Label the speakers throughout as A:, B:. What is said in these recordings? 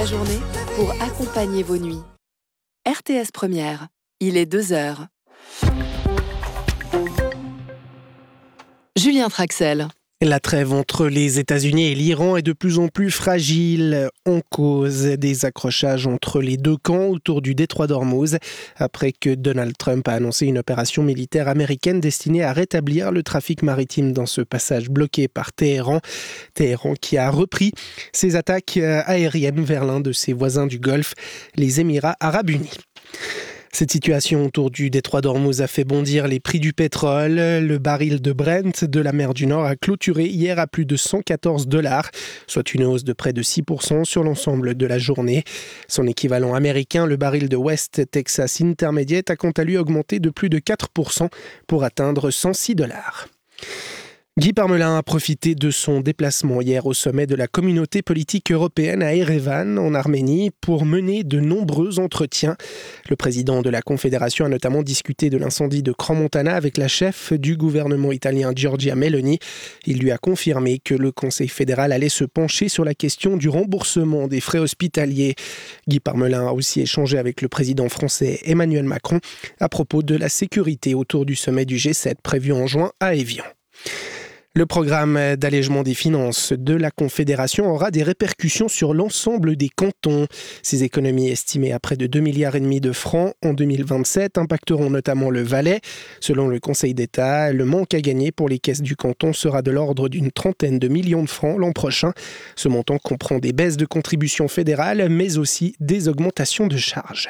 A: journée pour accompagner vos nuits. RTS Première, il est 2h. Julien Traxel.
B: La trêve entre les États-Unis et l'Iran est de plus en plus fragile. On cause des accrochages entre les deux camps autour du détroit d'Ormuz après que Donald Trump a annoncé une opération militaire américaine destinée à rétablir le trafic maritime dans ce passage bloqué par Téhéran. Téhéran qui a repris ses attaques aériennes vers l'un de ses voisins du Golfe, les Émirats arabes unis. Cette situation autour du détroit d'Ormuz a fait bondir les prix du pétrole. Le baril de Brent de la mer du Nord a clôturé hier à plus de $114, soit une hausse de près de 6% sur l'ensemble de la journée. Son équivalent américain, le baril de West Texas Intermediate, a quant à lui augmenté de plus de 4% pour atteindre $106. Guy Parmelin a profité de son déplacement hier au sommet de la communauté politique européenne à Erevan, en Arménie, pour mener de nombreux entretiens. Le président de la Confédération a notamment discuté de l'incendie de Crans-Montana avec la chef du gouvernement italien Giorgia Meloni. Il lui a confirmé que le Conseil fédéral allait se pencher sur la question du remboursement des frais hospitaliers. Guy Parmelin a aussi échangé avec le président français Emmanuel Macron à propos de la sécurité autour du sommet du G7 prévu en juin à Évian. Le programme d'allègement des finances de la Confédération aura des répercussions sur l'ensemble des cantons. Ces économies estimées à près de 2,5 milliards de francs en 2027 impacteront notamment le Valais. Selon le Conseil d'État, le manque à gagner pour les caisses du canton sera de l'ordre d'une trentaine de millions de francs l'an prochain. Ce montant comprend des baisses de contributions fédérales, mais aussi des augmentations de charges.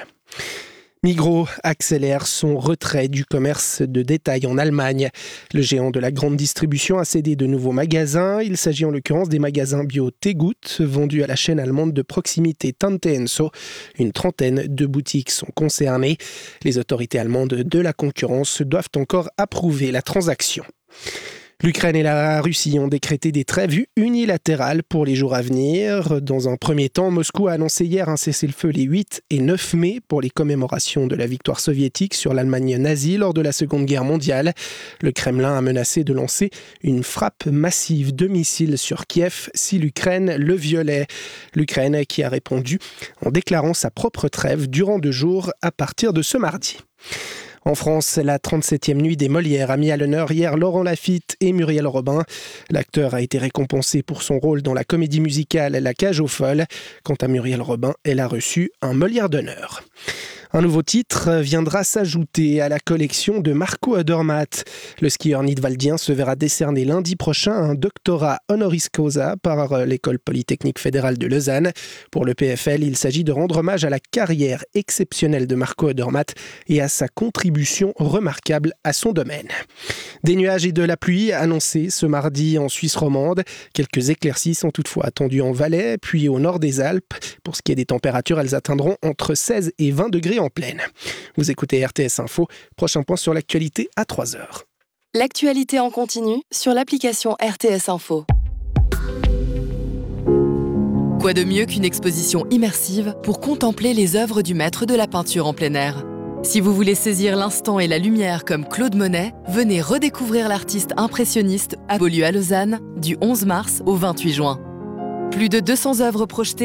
B: Migros accélère son retrait du commerce de détail en Allemagne. Le géant de la grande distribution a cédé de nouveaux magasins. Il s'agit en l'occurrence des magasins bio Tegut, vendus à la chaîne allemande de proximité Tante Enso. Une trentaine de boutiques sont concernées. Les autorités allemandes de la concurrence doivent encore approuver la transaction. L'Ukraine et la Russie ont décrété des trêves unilatérales pour les jours à venir. Dans un premier temps, Moscou a annoncé hier un cessez-le-feu les 8 et 9 mai pour les commémorations de la victoire soviétique sur l'Allemagne nazie lors de la Seconde Guerre mondiale. Le Kremlin a menacé de lancer une frappe massive de missiles sur Kiev si l'Ukraine le violait. L'Ukraine qui a répondu en déclarant sa propre trêve durant 2 jours à partir de ce mardi. En France, la 37e nuit des Molières a mis à l'honneur hier Laurent Lafitte et Muriel Robin. L'acteur a été récompensé pour son rôle dans la comédie musicale La Cage aux Folles. Quant à Muriel Robin, elle a reçu un Molière d'honneur. Un nouveau titre viendra s'ajouter à la collection de Marco Odermatt. Le skieur nidwaldien se verra décerner lundi prochain un doctorat honoris causa par l'École polytechnique fédérale de Lausanne. Pour le PFL, il s'agit de rendre hommage à la carrière exceptionnelle de Marco Odermatt et à sa contribution remarquable à son domaine. Des nuages et de la pluie annoncés ce mardi en Suisse romande. Quelques éclaircies sont toutefois attendues en Valais, puis au nord des Alpes. Pour ce qui est des températures, elles atteindront entre 16 et 20 degrés en pleine. Vous écoutez RTS Info, prochain point sur l'actualité à 3h.
A: L'actualité en continu sur l'application RTS Info. Quoi de mieux qu'une exposition immersive pour contempler les œuvres du maître de la peinture en plein air ? Si vous voulez saisir l'instant et la lumière comme Claude Monet, venez redécouvrir l'artiste impressionniste à Beaulieu à Lausanne du 11 mars au 28 juin. Plus de 200 œuvres projetées